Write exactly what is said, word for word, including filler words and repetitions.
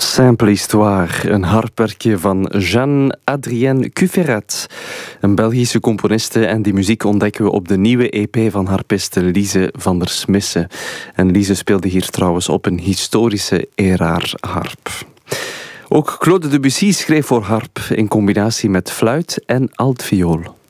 Simple Histoire, een harpwerkje van Jeanne-Adrienne Cufferat, een Belgische componiste, en die muziek ontdekken we op de nieuwe E P van harpiste Lise van der Smisse. En Lise speelde hier trouwens op een historische Erard-harp. Ook Claude Debussy schreef voor harp in combinatie met fluit en altviool.